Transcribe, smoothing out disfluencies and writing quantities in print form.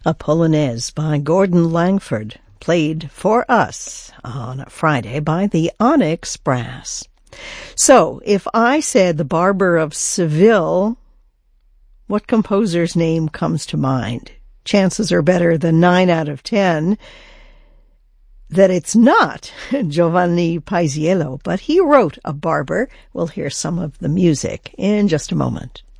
A Polonaise by Gordon Langford, played for us on a Friday by the Onyx Brass. So, if I said the Barber of Seville, what composer's name comes to mind? Chances are better than 9 out of 10 that it's not Giovanni Paisiello, but he wrote a barber. We'll hear some of the music in just a moment.